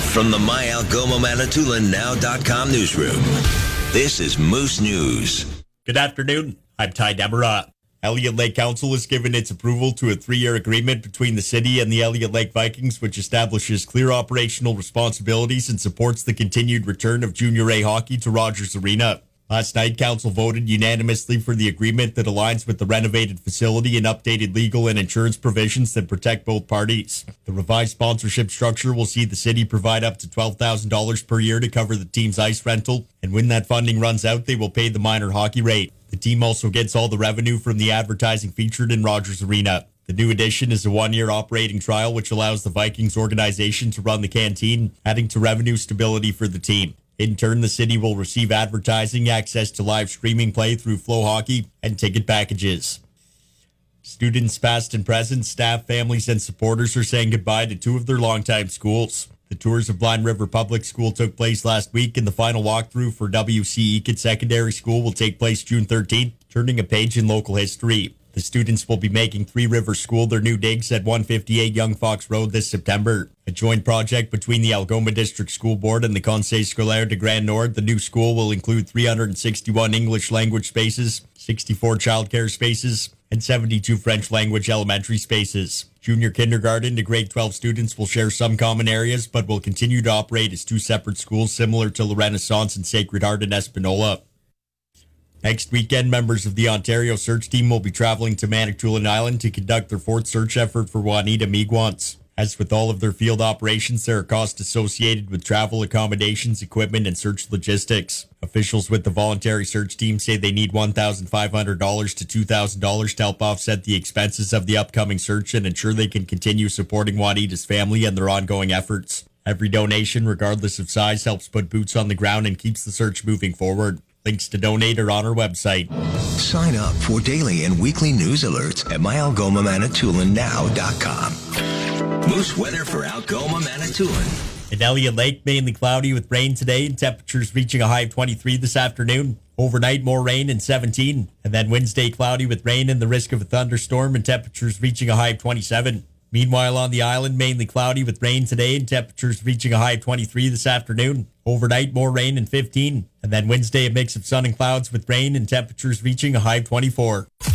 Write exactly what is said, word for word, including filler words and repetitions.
from the My Algoma Manitoulin Now dot com newsroom, this is Moose News. Good afternoon. I'm Ty Demarah. Elliott Lake Council has given its approval to a three-year agreement between the city and the Elliott Lake Vikings, which establishes clear operational responsibilities and supports the continued return of Junior A hockey to Rogers Arena. Last night, Council voted unanimously for the agreement that aligns with the renovated facility and updated legal and insurance provisions that protect both parties. The revised sponsorship structure will see the city provide up to twelve thousand dollars per year to cover the team's ice rental, and when that funding runs out, they will pay the minor hockey rate. The team also gets all the revenue from the advertising featured in Rogers Arena. The new addition is a one-year operating trial, which allows the Vikings organization to run the canteen, adding to revenue stability for the team. In turn, the city will receive advertising, access to live streaming play through Flow Hockey, and ticket packages. Students past and present, staff, families, and supporters are saying goodbye to two of their longtime schools. The tours of Blind River Public School took place last week, and the final walkthrough for W C Eakett Secondary School will take place June thirteenth, turning a page in local history. The students will be making Three Rivers School their new digs at one fifty-eight Young Fox Road this September. A joint project between the Algoma District School Board and the Conseil Scolaire de Grand Nord, the new school will include three hundred sixty-one English language spaces, sixty-four childcare spaces, and seventy-two French language elementary spaces. Junior kindergarten to grade twelve students will share some common areas, but will continue to operate as two separate schools similar to La Renaissance and Sacred Heart in Espanola. Next weekend, members of the Ontario search team will be traveling to Manitoulin Island to conduct their fourth search effort for Juanita Miigwants. As with all of their field operations, there are costs associated with travel, accommodations, equipment, and search logistics. Officials with the voluntary search team say they need one thousand five hundred dollars to two thousand dollars to help offset the expenses of the upcoming search and ensure they can continue supporting Juanita's family and their ongoing efforts. Every donation, regardless of size, helps put boots on the ground and keeps the search moving forward. Links to donate are on our website. Sign up for daily and weekly news alerts at My Algoma Manitoulin Now dot com. Moose weather for Algoma Manitoulin. In Elliott Lake, mainly cloudy with rain today and temperatures reaching a high of twenty-three this afternoon. Overnight, more rain and seventeen. And then Wednesday, cloudy with rain and the risk of a thunderstorm and temperatures reaching a high of twenty-seven. Meanwhile, on the island, mainly cloudy with rain today and temperatures reaching a high of twenty-three this afternoon. Overnight, more rain and fifteen. And then Wednesday, a mix of sun and clouds with rain and temperatures reaching a high of twenty-four.